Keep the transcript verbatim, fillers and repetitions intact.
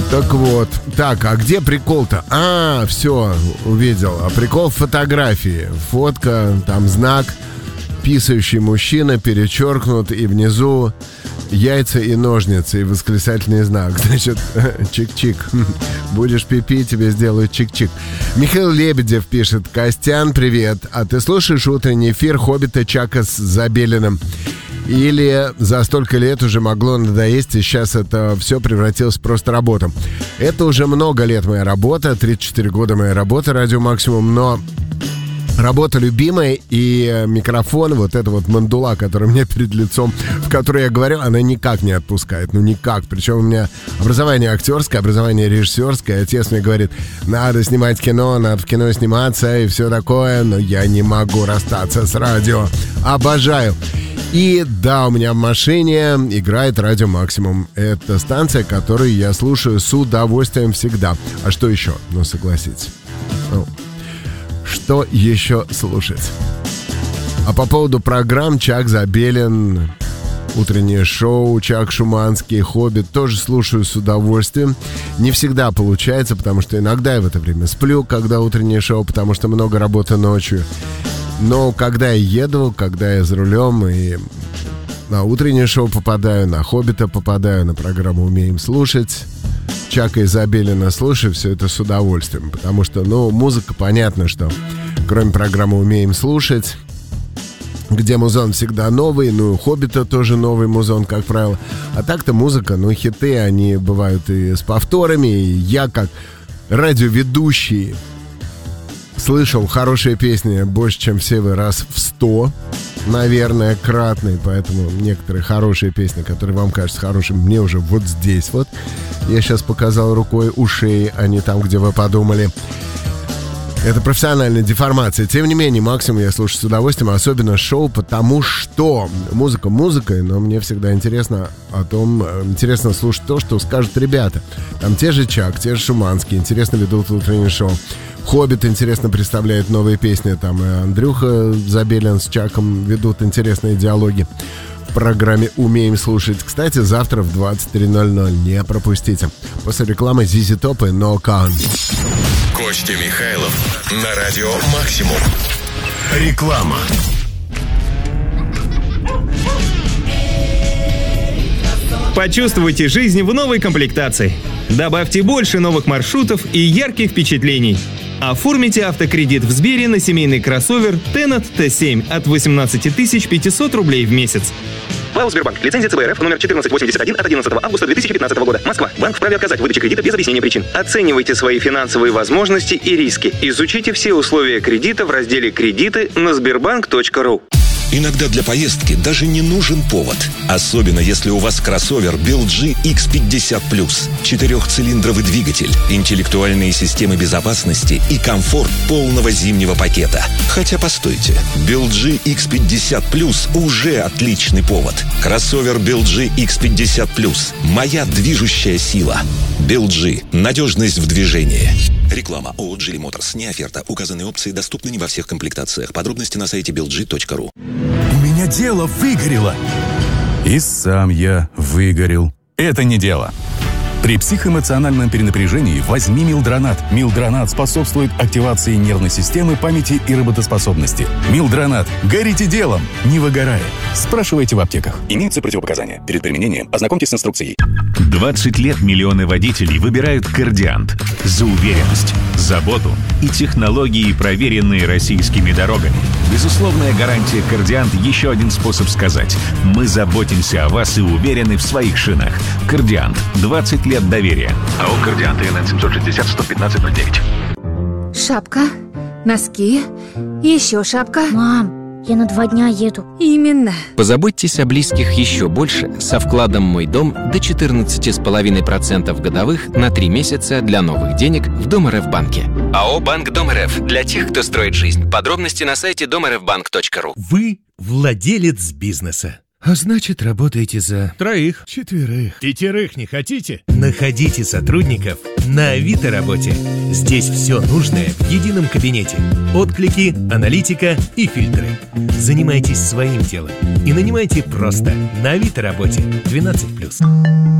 Так вот, так, а где прикол-то? А, все, увидел. А прикол в фотографии. Фотка, там знак, писающий мужчина, перечеркнут, и внизу яйца и ножницы, и восклицательный знак. Значит, чик-чик. Будешь пипи, тебе сделают чик-чик. Михаил Лебедев пишет: Костян, привет. А ты слушаешь утренний эфир «Хоббита» Чака с Забелиным? Или за столько лет уже могло надоесть, и сейчас это все превратилось в просто работу? Это уже много лет моя работа, тридцать четыре года моя работа «Радио Максимум», но работа любимая, и микрофон, вот эта вот мандула, которая у меня перед лицом, в которой я говорю, она никак не отпускает, ну никак. Причем у меня образование актерское, образование режиссерское. Отец мне говорит: надо снимать кино, надо в кино сниматься и все такое, но я не могу расстаться с радио. Обожаю. И да, у меня в машине играет «Радио Максимум». Это станция, которую я слушаю с удовольствием всегда. А что еще? Ну, согласитесь. Ну, что еще слушать? А по поводу программ Чак Забелин, утреннее шоу, Чак Шуманский, «Хоббит» тоже слушаю с удовольствием. Не всегда получается, потому что иногда я в это время сплю, когда утреннее шоу, потому что много работы ночью. Но когда я еду, когда я за рулем и на утреннее шоу попадаю, на «Хоббита» попадаю, на программу «Умеем слушать», Чака и Забелина слушаю, все это с удовольствием. Потому что, ну, музыка, понятно, что кроме программы «Умеем слушать», где музон всегда новый, ну, и «Хоббита» тоже новый музон, как правило. А так-то музыка, ну, хиты, они бывают и с повторами, и я как радиоведущий слышал хорошие песни больше, чем все вы, раз в сто, наверное, кратный. Поэтому некоторые хорошие песни, которые вам кажутся хорошими, мне уже вот здесь вот. Я сейчас показал рукой ушей, а не там, где вы подумали. Это профессиональная деформация. Тем не менее, «Максимум» я слушаю с удовольствием, особенно шоу, потому что музыка музыкой, но мне всегда интересно о том, интересно слушать то, что скажут ребята. Там те же Чак, те же Шуманский, интересно ведут утреннее шоу. «Хоббит» интересно представляет новые песни. Там и Андрюха Забелин с Чаком ведут интересные диалоги в программе «Умеем слушать». Кстати, завтра в двадцать три ноль ноль. Не пропустите. После рекламы зэ зэ Top и No Count. Костя Михайлов на радио «Максимум». Реклама. Почувствуйте жизнь в новой комплектации. Добавьте больше новых маршрутов и ярких впечатлений. Оформите автокредит в Сбере на семейный кроссовер Tennet тэ семь от восемнадцать тысяч пятьсот рублей в месяц. ПАО «Сбербанк». Лицензия цэ бэ эр эф номер четырнадцать восемьдесят один от одиннадцатого августа две тысячи пятнадцатого года. Москва. Банк вправе отказать в выдаче кредита без объяснения причин. Оценивайте свои финансовые возможности и риски. Изучите все условия кредита в разделе «Кредиты» на сбербанк точка ру. Иногда для поездки даже не нужен повод. Особенно если у вас кроссовер би эл джи икс пятьдесят плюс. Четырехцилиндровый двигатель, интеллектуальные системы безопасности и комфорт полного зимнего пакета. Хотя постойте, би эл джи икс пятьдесят плюс уже отличный повод. Кроссовер би эл джи икс пятьдесят плюс. Моя движущая сила. би эл джи. Надежность в движении. Реклама ООО «Джили Моторс». Не оферта. Указанные опции доступны не во всех комплектациях. Подробности на сайте би эл джи точка ру. У меня дело выгорело. И сам я выгорел. Это не дело. При психоэмоциональном перенапряжении возьми Милдронат. Милдронат способствует активации нервной системы, памяти и работоспособности. Милдронат. Горите делом, не выгорая. Спрашивайте в аптеках. Имеются противопоказания. Перед применением ознакомьтесь с инструкцией. двадцать лет миллионы водителей выбирают «Кардиант» за уверенность, заботу и технологии, проверенные российскими дорогами. Безусловная гарантия «Кардиант» — еще один способ сказать: мы заботимся о вас и уверены в своих шинах. «Кардиант». двадцать лет доверия. АО «Кардиант», ИНН семьсот шестьдесят сто пятнадцать ноль девять. Шапка, носки, еще шапка. Мам, я на два дня еду. Именно. Позаботьтесь о близких еще больше со вкладом «Мой дом» до четырнадцать целых пять десятых процента годовых на три месяца для новых денег в Дом.РФ-банке. АО «Банк Дом.РФ» для тех, кто строит жизнь. Подробности на сайте дом эр эф банк точка ру. Вы владелец бизнеса. А значит, работаете за троих, четверых, пятерых не хотите? Находите сотрудников на Авито работе. Здесь все нужное в едином кабинете. Отклики, аналитика и фильтры. Занимайтесь своим делом и нанимайте просто на Авито работе двенадцать плюс.